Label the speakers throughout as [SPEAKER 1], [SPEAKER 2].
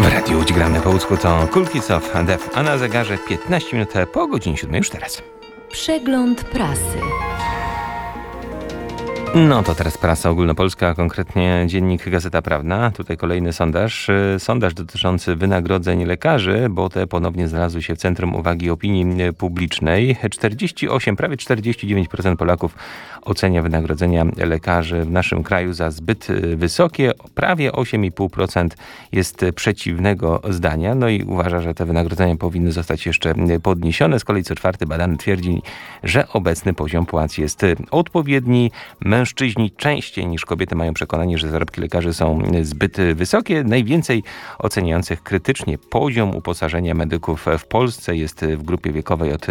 [SPEAKER 1] W Radiu Łódź gramy po łódzku to Cool Kids of Death, a na zegarze 15 minut po godzinie 7 już teraz.
[SPEAKER 2] Przegląd prasy.
[SPEAKER 1] No to teraz prasa ogólnopolska, a konkretnie dziennik Gazeta Prawna. Tutaj kolejny sondaż. Sondaż dotyczący wynagrodzeń lekarzy, bo te ponownie znalazły się w centrum uwagi opinii publicznej. 48, prawie 49% Polaków ocenia wynagrodzenia lekarzy w naszym kraju za zbyt wysokie. Prawie 8,5% jest przeciwnego zdania. No i uważa, że te wynagrodzenia powinny zostać jeszcze podniesione. Z kolei co czwarty badany twierdzi, że obecny poziom płac jest odpowiedni. Mężczyźni częściej niż kobiety mają przekonanie, że zarobki lekarzy są zbyt wysokie. Najwięcej oceniających krytycznie poziom uposażenia medyków w Polsce jest w grupie wiekowej od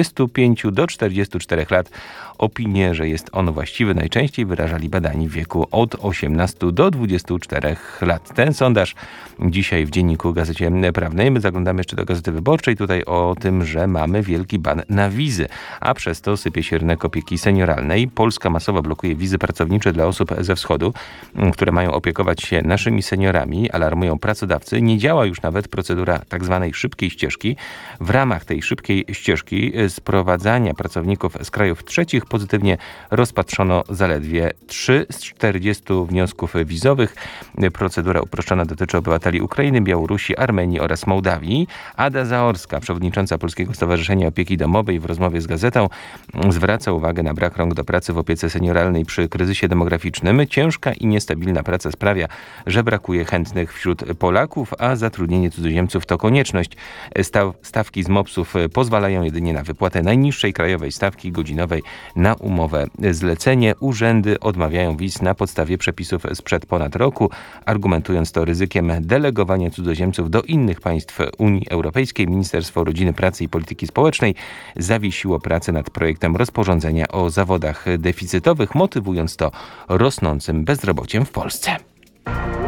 [SPEAKER 1] 35 do 44 lat. Opinie, że jest on właściwy, najczęściej wyrażali badani w wieku od 18 do 24 lat. Ten sondaż dzisiaj w dzienniku Gazecie Prawnej. My zaglądamy jeszcze do Gazety Wyborczej. Tutaj o tym, że mamy wielki ban na wizy, a przez to sypie się rynek opieki senioralnej. Polska masowo blokuje wizy pracownicze dla osób ze wschodu, które mają opiekować się naszymi seniorami, alarmują pracodawcy. Nie działa już nawet procedura tak zwanej szybkiej ścieżki. W ramach tej szybkiej ścieżki sprowadzania pracowników z krajów trzecich pozytywnie rozpatrzono zaledwie 3 z 40 wniosków wizowych. Procedura uproszczona dotyczy obywateli Ukrainy, Białorusi, Armenii oraz Mołdawii. Ada Zaorska, przewodnicząca Polskiego Stowarzyszenia Opieki Domowej, w rozmowie z gazetą zwraca uwagę na brak rąk do pracy w opiece senioralnej przy kryzysie demograficznym. Ciężka i niestabilna praca sprawia, że brakuje chętnych wśród Polaków, a zatrudnienie cudzoziemców to konieczność. Stawki z MOPS-ów pozwalają jedynie na wypłatę najniższej krajowej stawki godzinowej na umowę zlecenie. Urzędy odmawiają wiz na podstawie przepisów sprzed ponad roku, argumentując to ryzykiem delegowania cudzoziemców do innych państw Unii Europejskiej. Ministerstwo Rodziny, Pracy i Polityki Społecznej zawiesiło pracę nad projektem rozporządzenia o zawodach deficytowych, motywując to rosnącym bezrobociem w Polsce.